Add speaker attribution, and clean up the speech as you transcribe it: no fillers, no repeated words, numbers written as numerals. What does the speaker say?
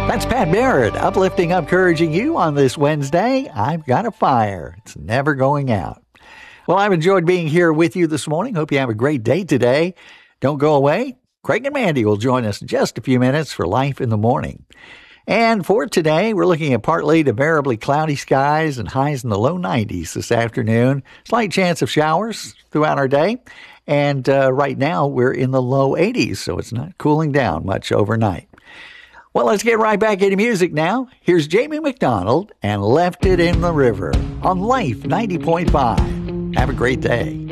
Speaker 1: That's Pat Barrett, uplifting, encouraging you on this Wednesday. I've got a fire. It's never going out. Well, I've enjoyed being here with you this morning. Hope you have a great day today. Don't go away. Craig and Mandy will join us in just a few minutes for Life in the Morning. And for today, we're looking at partly to variably cloudy skies and highs in the low 90s this afternoon. Slight chance of showers throughout our day. And right now, we're in the low 80s, so it's not cooling down much overnight. Well, let's get right back into music now. Here's Jamie McDonald and Left It in the River on Life 90.5. Have a great day.